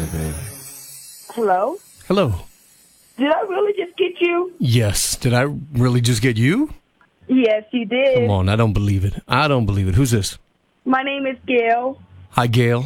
baby. Hello? Hello. Did I really just get you? Yes. Did I really just get you? Yes, you did. Come on, I don't believe it. Who's this? My name is Gail. Hi, Gail.